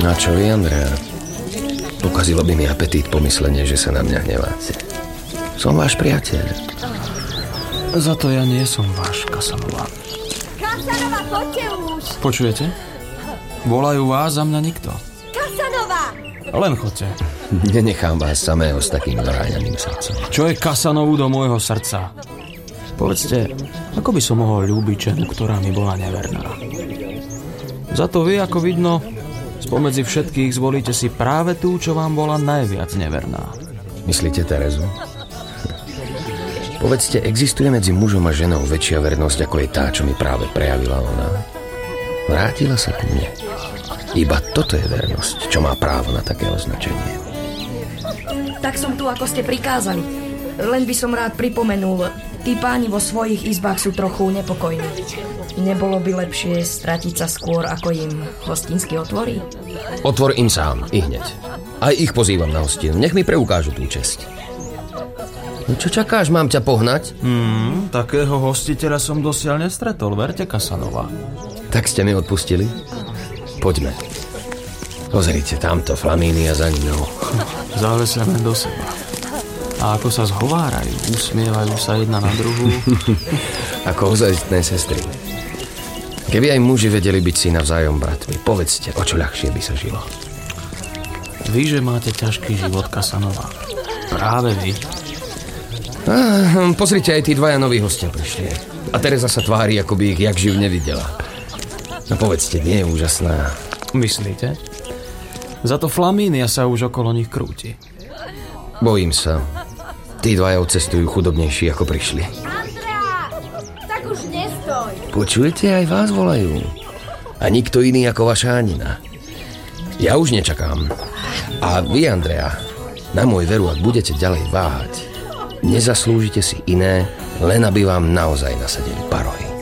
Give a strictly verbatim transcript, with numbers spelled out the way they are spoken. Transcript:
No a čo vy, Andrea? Pokazilo by mi apetít pomyslenie, že sa na mňa hneváte. Som váš priateľ. Za to ja nie som váš, Casanova. Casanova, poďte už! Počujete? Volajú vás, za mňa nikto. Casanova! Len chodte. Nenechám vás samého s takým zaráňaným srdcom. Čo je Casanovu do môjho srdca? Povedzte, ako by som mohol ľúbiť ženu, ktorá mi bola neverná? Za to vy, ako vidno, spomedzi všetkých zvolíte si práve tú, čo vám bola najviac neverná. Myslíte Terezu? Povedzte, existuje medzi mužom a ženou väčšia vernosť, ako je tá, čo mi práve prejavila ona? Vrátila sa ku mne. Iba toto je vernosť, čo má právo na také označenie. Tak som tu, ako ste prikázali. Len by som rád pripomenul, tí páni vo svojich izbách sú trochu nepokojní. Nebolo by lepšie stratiť sa skôr, ako im hostinsky otvorí? Otvor im sám, i hneď. Aj ich pozývam na hostinu, nech mi preukážu tú česť. No čo čakáš, mám ťa pohnať? Hmm, takého hostiteľa som dosiaľ nestretol, verte, Casanova. Tak ste mi odpustili? Poďme. Pozrite, tamto Flamínia za ňou. Závesené do seba. A ako sa zhovárajú, usmievajú sa jedna na druhú. Ako ozajstné sestry. Keby aj muži vedeli byť si navzájom bratmi, povedzte, o čo ľahšie by sa žilo. Vy, že máte ťažký život, Casanova. Práve vy. Ah, pozrite, aj tí dvaja noví hostia prišli. A Tereza sa tvári, ako by ich jak živ nevidela. No povedzte, nie je úžasná? Myslíte? Za to Flamínia sa už okolo nich krúti. Bojím sa. Tí dvaja odcestujú chudobnejší, ako prišli. Andrea, tak už nestoj. Počujete, aj vás volajú. A nikto iný ako vaša Anina. Ja už nečakám. A vy, Andrea, na môj veru, ak budete ďalej váhať, nezaslúžite si iné, len aby vám naozaj nasadili parohy.